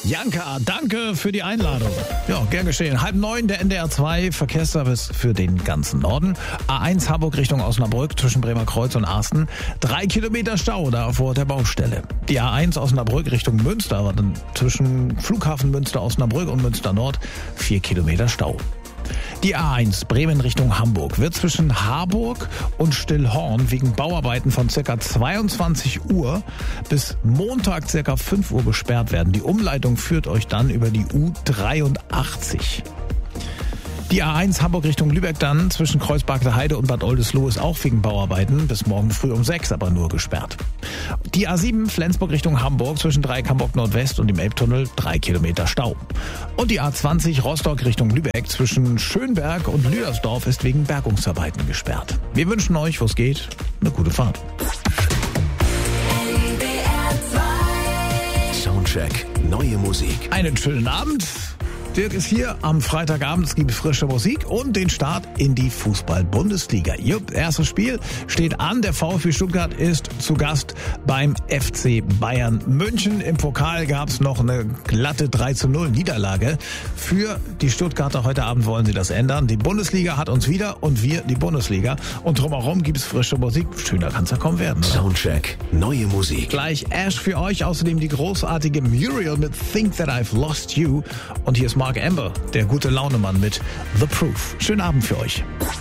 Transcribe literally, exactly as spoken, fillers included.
Janka, danke für die Einladung. Ja, gern geschehen. Halb neun, der N D R zwei Verkehrsservice für den ganzen Norden. A eins Hamburg Richtung Osnabrück zwischen Bremerkreuz und Arsten. Drei Kilometer Stau da vor der Baustelle. Die A eins Osnabrück Richtung Münster, war dann zwischen Flughafen Münster, Osnabrück und Münster Nord. Vier Kilometer Stau. Die A eins Bremen Richtung Hamburg wird zwischen Harburg und Stillhorn wegen Bauarbeiten von ca. zweiundzwanzig Uhr bis Montag ca. fünf Uhr gesperrt werden. Die Umleitung führt euch dann über die U dreiundachtzig. Die A eins Hamburg Richtung Lübeck dann zwischen Kreuzberg Heide und Bad Oldesloe ist auch wegen Bauarbeiten bis morgen früh um sechs aber nur gesperrt. Die A sieben Flensburg Richtung Hamburg zwischen Dreieck-Hamburg Nordwest und dem Elbtunnel drei Kilometer Stau. Und die A zwanzig Rostock Richtung Lübeck zwischen Schönberg und Lüdersdorf ist wegen Bergungsarbeiten gesperrt. Wir wünschen euch, wo es geht, eine gute Fahrt. Soundcheck, neue Musik. Einen schönen Abend. Dirk ist hier am Freitagabend, es gibt frische Musik und den Start in die Fußball-Bundesliga. Jupp, erstes Spiel steht an. Der VfB Stuttgart ist zu Gast beim F C Bayern München. Im Pokal gab es noch eine glatte drei zu null Niederlage. Für die Stuttgarter heute Abend wollen sie das ändern. Die Bundesliga hat uns wieder und wir die Bundesliga. Und drumherum gibt es frische Musik. Schöner kann es ja kaum werden, oder? Soundcheck, neue Musik. Gleich Ash für euch, außerdem die großartige Muriel mit Think That I've Lost You. Und hier ist Mark Amber, der gute Launemann mit The Proof. Schönen Abend für euch.